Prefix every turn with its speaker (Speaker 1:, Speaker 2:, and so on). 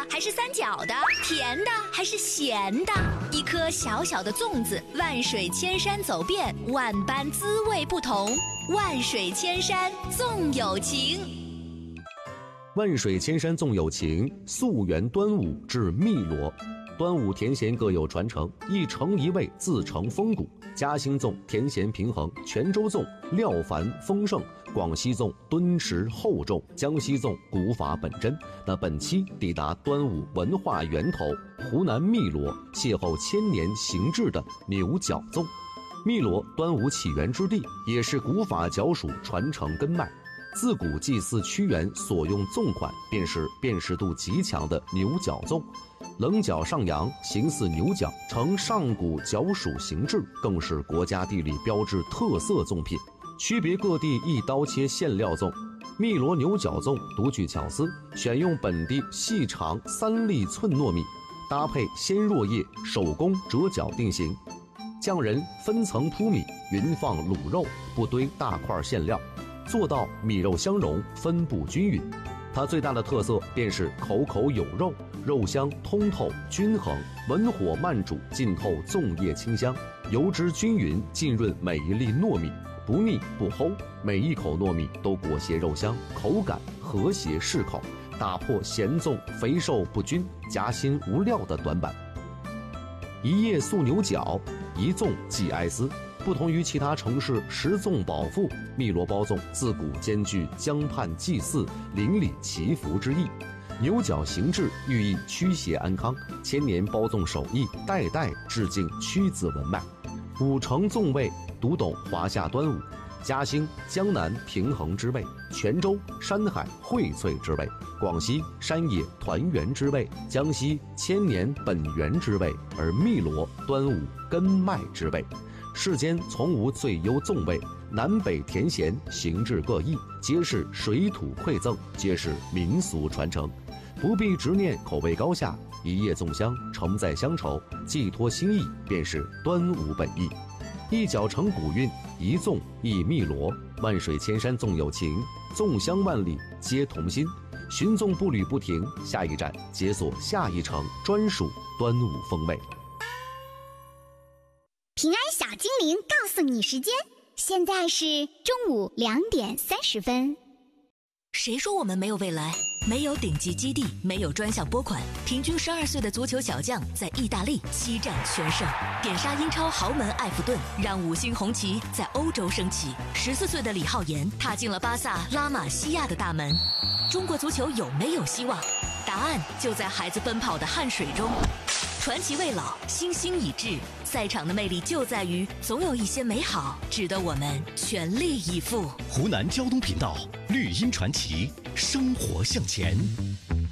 Speaker 1: 还是三角的？甜的还是咸的？一颗小小的粽子，万水千山走遍，万般滋味不同。万水千山纵有情。
Speaker 2: 万水千山纵有情，溯源端午至汨罗。端午甜咸各有传承，一城一味自成风骨。嘉兴粽甜咸平衡，泉州粽料繁丰盛，广西粽敦实厚重，江西粽古法本真。那本期抵达端午文化源头湖南汨罗，邂逅千年行制的牛角粽。汨罗端午起源之地，也是古法角属传承根脉。自古祭祀屈原所用粽款，便是辨识度极强的牛角粽。棱角上扬，形似牛角，呈上古角属形制，更是国家地理标志特色粽品。区别各地一刀切馅料粽，汨罗牛角粽独具巧思，选用本地细长3粒寸糯米，搭配鲜若叶，手工折角定型。匠人分层铺米，匀放卤肉，不堆大块馅料，做到米肉相融，分布均匀。它最大的特色便是口口有肉，肉香通透均衡，文火慢煮，浸透粽叶清香，油脂均匀浸润每一粒糯米，不腻不齁，每一口糯米都裹挟肉香，口感和谐适口，打破咸粽肥瘦不均、夹心无料的短板。一叶素牛角，一粽系哀思。不同于其他城市食粽饱腹，汨罗包粽自古兼具江畔祭祀、邻里祈福之意。牛角形制寓意驱邪安康，千年包粽手艺代代致敬屈子文脉。五城粽味读懂华夏端午，嘉兴江南平衡之味，泉州山海荟萃之味，广西山野团圆之味，江西千年本源之味，而汨罗端午根脉之味。世间从无最优粽味，南北甜咸，形制各异，皆是水土馈赠，皆是民俗传承。不必执念口味高下，一叶粽香承载乡愁，寄托心意，便是端午本意。一角成古韵，一粽亦汨罗。万水千山纵有情，粽香万里皆同心。寻粽步履不停，下一站解锁下一城专属端午风味。
Speaker 3: 平安小精灵告诉你时间，现在是中午2点30分。
Speaker 1: 谁说我们没有未来？没有顶级基地，没有专项拨款，平均12岁的足球小将在意大利7战全胜，点杀英超豪门埃弗顿，让5星红旗在欧洲升起。14岁的李浩言踏进了巴萨拉玛西亚的大门。中国足球有没有希望？答案就在孩子奔跑的汗水中。传奇未老，星星已至，赛场的魅力就在于总有一些美好值得我们全力以赴。
Speaker 4: 湖南交通频道绿茵传奇，生活向前。